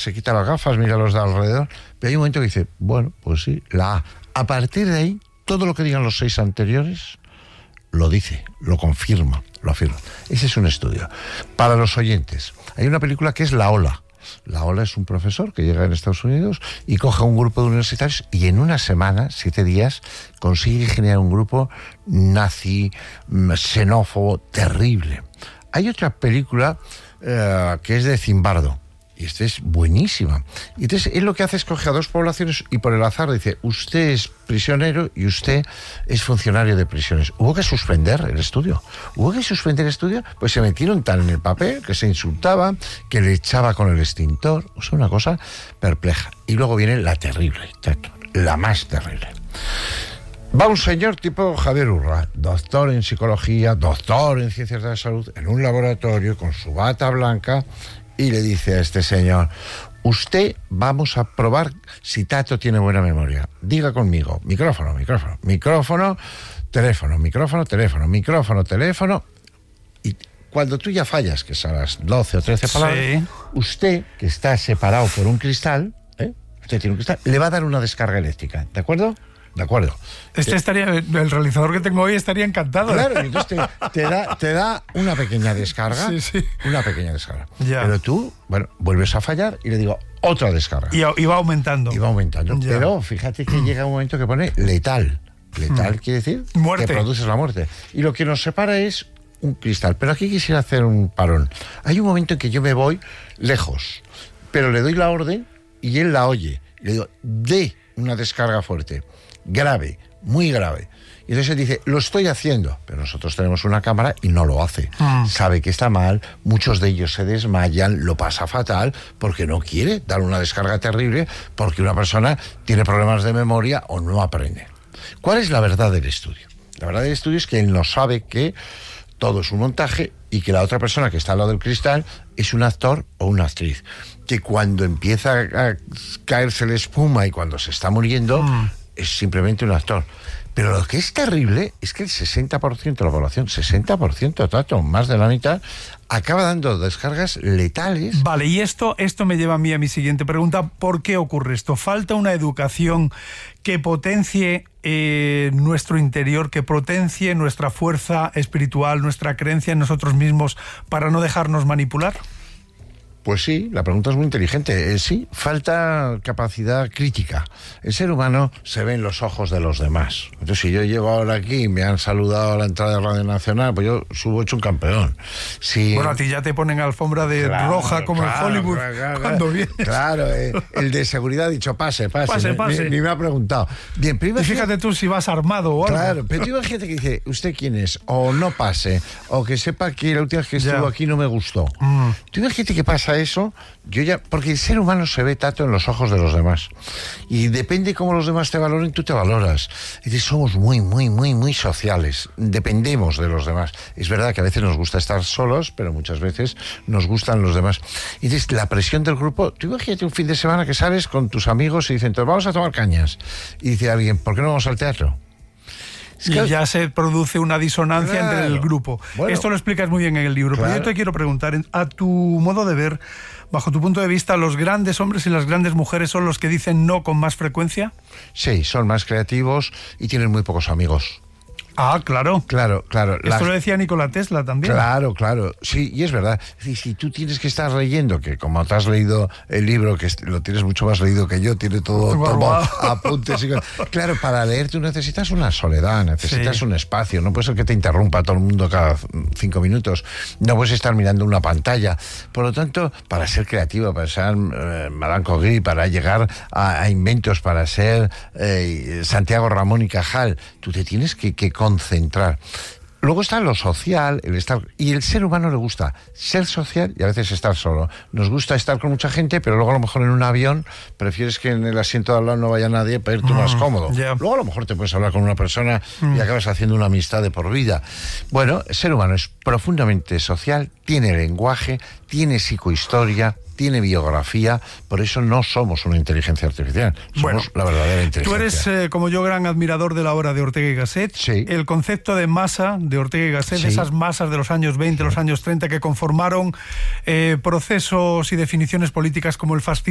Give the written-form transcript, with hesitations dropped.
se quita las gafas, mira los de alrededor, pero hay un momento que dice, bueno, pues sí, la A. A partir de ahí, todo lo que digan los 6 anteriores, lo dice, lo confirma, lo afirma. Ese es un estudio. Para los oyentes, hay una película que es La Ola. La Ola es un profesor que llega en Estados Unidos y coge a un grupo de universitarios y en una semana, 7 días, consigue generar un grupo nazi, xenófobo, terrible. Hay otra película que es de Zimbardo, y esta es buenísima. Y entonces él lo que hace es coger a 2 poblaciones y por el azar dice, usted es prisionero y usted es funcionario de prisiones. Hubo que suspender el estudio. Pues se metieron tan en el papel que se insultaban, que le echaba con el extintor. O sea, una cosa perpleja. Y luego viene la terrible, la más terrible. Va un señor tipo Javier Urra, doctor en psicología, doctor en ciencias de la salud, en un laboratorio con su bata blanca, y le dice a este señor, usted, vamos a probar si Tato tiene buena memoria. Diga conmigo, micrófono, teléfono. Y cuando tú ya fallas, que son las 12 o 13 palabras, sí, usted, que está separado por un cristal, usted tiene un cristal, le va a dar una descarga eléctrica, ¿de acuerdo? De acuerdo. El realizador que tengo hoy estaría encantado. Claro, entonces te da una pequeña descarga. Sí. Una pequeña descarga. Ya. Pero tú, vuelves a fallar y le digo, otra descarga. Y va aumentando. Ya. Pero fíjate que llega un momento que pone letal. Letal quiere decir muerte. Que produces la muerte. Y lo que nos separa es un cristal. Pero aquí quisiera hacer un parón. Hay un momento en que yo me voy lejos, pero le doy la orden y él la oye. Le digo, dé una descarga fuerte. Grave, muy grave. Y entonces él dice, lo estoy haciendo, pero nosotros tenemos una cámara y no lo hace. Sabe que está mal, muchos de ellos se desmayan, lo pasa fatal, porque no quiere dar una descarga terrible, porque una persona tiene problemas de memoria o no aprende. ¿Cuál es la verdad del estudio? La verdad del estudio es que él no sabe que todo es un montaje y que la otra persona que está al lado del cristal es un actor o una actriz. Que cuando empieza a caerse la espuma y cuando se está muriendo, es simplemente un actor. Pero lo que es terrible es que el 60% de la población, 60%, Tato, más de la mitad, acaba dando descargas letales. Vale, y esto me lleva a mí a mi siguiente pregunta. ¿Por qué ocurre esto? ¿Falta una educación que potencie nuestro interior, que potencie nuestra fuerza espiritual, nuestra creencia en nosotros mismos para no dejarnos manipular? Pues sí, la pregunta es muy inteligente. Sí, falta capacidad crítica. El ser humano se ve en los ojos de los demás. Entonces, si yo llego ahora aquí y me han saludado a la entrada de Radio Nacional, pues yo subo hecho un campeón. Si... Bueno, a ti ya te ponen alfombra roja como en Hollywood cuando vienes. Claro, el de seguridad ha dicho pase. Ni me ha preguntado. Bien, pero y fíjate tú si vas armado o algo. Claro, pero tú imagínate que dice, ¿usted quién es? O no pase, o que sepa que la última vez que estuvo aquí no me gustó. Tú imagínate que pasa eso, porque el ser humano se ve, Tato, en los ojos de los demás. Y depende cómo los demás te valoren, tú te valoras. Es decir, somos muy sociales. Dependemos de los demás. Es verdad que a veces nos gusta estar solos, pero muchas veces nos gustan los demás. Y entonces, la presión del grupo, tú imagínate un fin de semana que sales con tus amigos y dicen, entonces vamos a tomar cañas. Y dice alguien, ¿por qué no vamos al teatro? Y ya se produce una disonancia entre el grupo. Bueno, esto lo explicas muy bien en el libro, pero yo te quiero preguntar, a tu modo de ver, bajo tu punto de vista, ¿los grandes hombres y las grandes mujeres son los que dicen no con más frecuencia? Sí, son más creativos y tienen muy pocos amigos. Ah, claro. Claro. Esto lo decía Nikola Tesla también. Claro. Sí, y es verdad. Es decir, si tú tienes que estar leyendo, que como te has leído el libro, que lo tienes mucho más leído que yo, tiene todo apuntes. Claro, para leer tú necesitas una soledad, necesitas un espacio. No puede ser que te interrumpa todo el mundo cada 5 minutos. No puedes estar mirando una pantalla. Por lo tanto, para ser creativo, para ser Madame Curie, para llegar a inventos, para ser Santiago Ramón y Cajal, tú te tienes que concentrar. Luego está lo social, el estar... Y el ser humano le gusta ser social y a veces estar solo. Nos gusta estar con mucha gente, pero luego a lo mejor en un avión prefieres que en el asiento de al lado no vaya nadie para irte más cómodo. Luego a lo mejor te puedes hablar con una persona y acabas haciendo una amistad de por vida. Bueno, el ser humano es profundamente social, tiene lenguaje, tiene psicohistoria, tiene biografía, por eso no somos una inteligencia artificial, somos la verdadera inteligencia. Tú eres, como yo, gran admirador de la obra de Ortega y Gasset. Sí. El concepto de masa de Ortega y Gasset, esas masas de los años 20, los años 30, que conformaron procesos y definiciones políticas como el fascismo,